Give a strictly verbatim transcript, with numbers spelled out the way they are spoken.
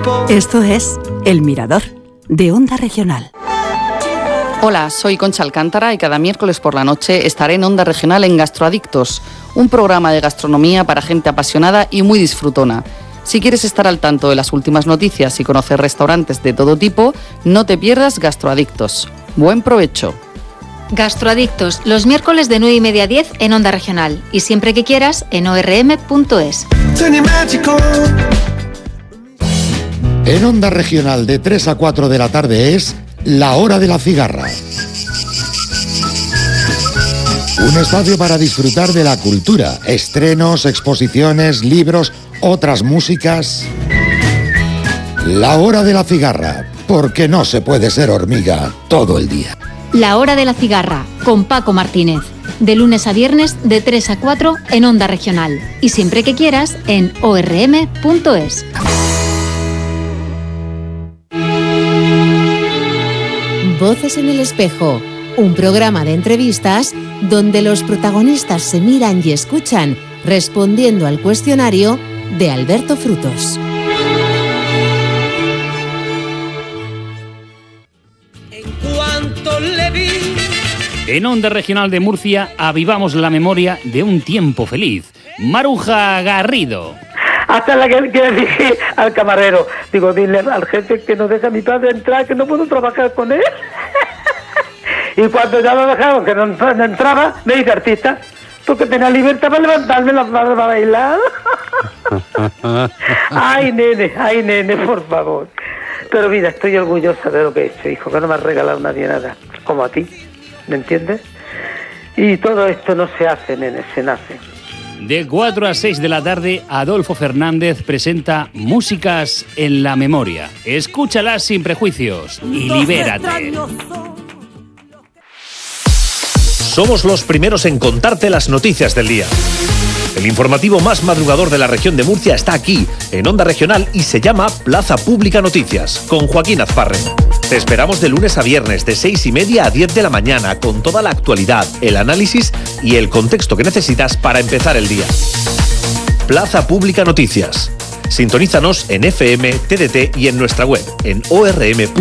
Esto es El Mirador, de Onda Regional. Hola, soy Concha Alcántara y cada miércoles por la noche estaré en Onda Regional en Gastroadictos, un programa de gastronomía para gente apasionada y muy disfrutona. Si quieres estar al tanto de las últimas noticias y conocer restaurantes de todo tipo, no te pierdas Gastroadictos. ¡Buen provecho! Gastroadictos, los miércoles de nueve y media a diez en Onda Regional y siempre que quieras en o erre eme punto es. En Onda Regional de tres a cuatro de la tarde es La Hora de la Cigarra. Un espacio para disfrutar de la cultura, estrenos, exposiciones, libros, otras músicas. La Hora de la Cigarra, porque no se puede ser hormiga todo el día. La Hora de la Cigarra, con Paco Martínez. De lunes a viernes de tres a cuatro en Onda Regional y siempre que quieras en o erre eme punto es. Voces en el espejo, un programa de entrevistas donde los protagonistas se miran y escuchan respondiendo al cuestionario de Alberto Frutos. En cuanto le vi. En Onda Regional de Murcia avivamos la memoria de un tiempo feliz. Maruja Garrido. Hasta la que, que le dije al camarero, digo, dile al jefe que no deja a mi padre entrar, que no puedo trabajar con él. Y cuando ya lo dejaron, que no, no entraba, me dice, artista, tú que tenías libertad para levantarme las manos para bailar. Ay, nene, ay, nene, por favor. Pero mira, estoy orgullosa de lo que he hecho, hijo, que no me ha regalado nadie nada, como a ti, ¿me entiendes? Y todo esto no se hace, nene, se nace. De cuatro a seis de la tarde, Adolfo Fernández presenta Músicas en la Memoria. Escúchalas sin prejuicios y libérate. Somos los primeros en contarte las noticias del día. El informativo más madrugador de la región de Murcia está aquí, en Onda Regional, y se llama Plaza Pública Noticias, con Joaquín Azparre. Te esperamos de lunes a viernes, de seis y media a diez de la mañana, con toda la actualidad, el análisis y el contexto que necesitas para empezar el día. Plaza Pública Noticias. Sintonízanos en F M, T D T y en nuestra web, en o erre eme.